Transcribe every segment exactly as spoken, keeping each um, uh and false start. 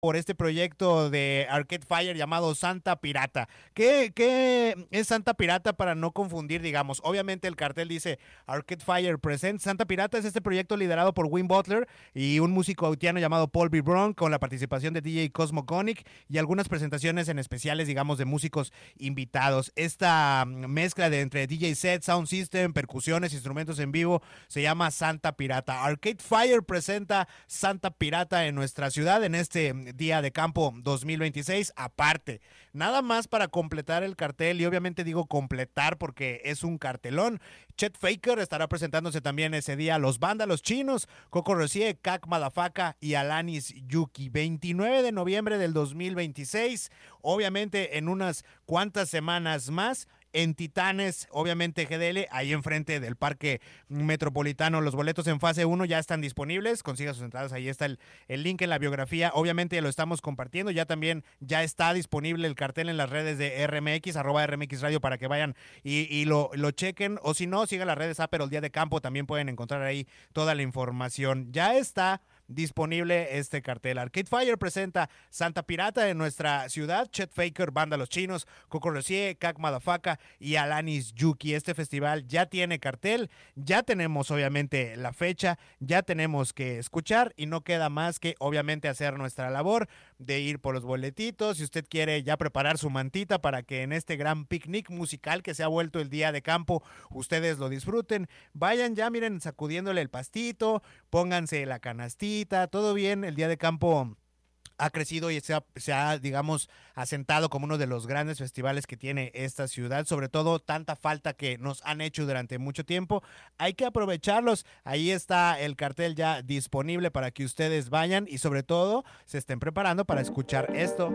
por este proyecto de Arcade Fire llamado Santa Pirata. ¿Qué, ¿Qué es Santa Pirata para no confundir, digamos? Obviamente el cartel dice Arcade Fire Presents. Santa Pirata es este proyecto liderado por Win Butler y un músico haitiano llamado Paul B. Brown, con la participación de D J Cosmogonic y algunas presentaciones en especiales, digamos, de músicos invitados. Esta mezcla de entre D J set, sound system, percusiones, instrumentos en vivo se llama Santa Pirata. Arcade Fire presenta Santa Pirata en nuestra ciudad en este Día de Campo dos mil veintiséis. Aparte, nada más para completar el cartel, y obviamente digo completar porque es un cartelón, Chet Faker estará presentándose también ese día, Los Vándalos Chinos, Coco Rosie, Kak Madafaka y Alanis Yuki. veintinueve de noviembre del dos mil veintiséis, obviamente en unas cuantas semanas más, en Titanes, obviamente G D L, ahí enfrente del Parque Metropolitano. Los boletos en fase uno ya están disponibles, consiga sus entradas, ahí está el, el link en la biografía, obviamente lo estamos compartiendo, ya también ya está disponible el cartel en las redes de R M X, arroba R M X Radio, para que vayan y, y lo, lo chequen, o si no, sigan las redes A, pero el Día de Campo también pueden encontrar ahí toda la información. Ya está disponible este cartel. Arcade Fire presenta Santa Pirata en nuestra ciudad, Chet Faker, Banda Los Chinos, Coco Rosie, Kak Madafaka y Alanis Yuki. Este festival ya tiene cartel, ya tenemos obviamente la fecha, ya tenemos que escuchar y no queda más que obviamente hacer nuestra labor de ir por los boletitos. Si usted quiere ya preparar su mantita para que en este gran picnic musical que se ha vuelto el Día de Campo ustedes lo disfruten, vayan ya, miren, sacudiéndole el pastito, pónganse la canastita, todo bien. El Día de Campo ha crecido y se ha, se ha, digamos, asentado como uno de los grandes festivales que tiene esta ciudad, sobre todo tanta falta que nos han hecho durante mucho tiempo. Hay que aprovecharlos. Ahí está el cartel ya disponible para que ustedes vayan y sobre todo se estén preparando para escuchar esto.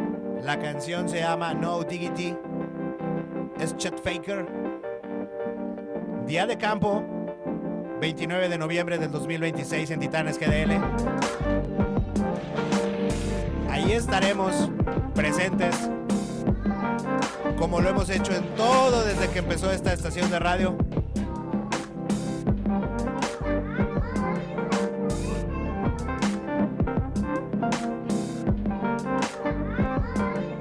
La canción se llama No Diggity, es Chet Faker. Día de Campo, veintinueve de noviembre del dos mil veintiséis en Titanes G D L. Ahí estaremos presentes, como lo hemos hecho en todo desde que empezó esta estación de radio.